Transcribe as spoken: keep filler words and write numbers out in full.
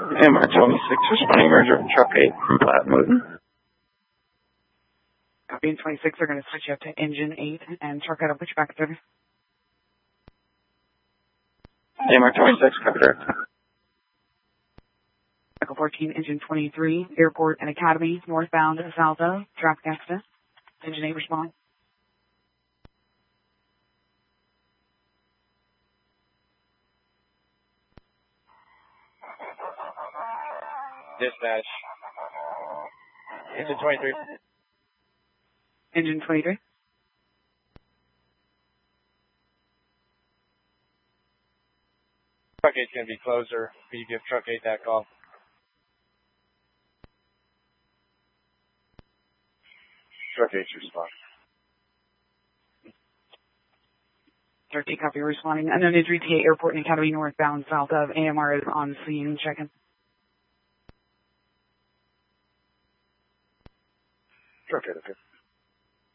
A M R twenty-six, responding merger of truck eight from Blackwood. Copy in twenty-six, they're going to switch you up to engine eight and truck out of which back service. A M R twenty-six, copy direct. Echo fourteen, engine twenty-three, airport and academy, northbound, south of, traffic accident. Engine eight, respond. Dispatch. Engine twenty-three. Engine twenty-three. Truck eight's going to be closer. Can you give truck eight that call? Truck eight's respond. thirteen, copy, responding. Unknown injury, T A airport and academy, northbound, south of. A M R is on scene, check-in. Truck eight, okay.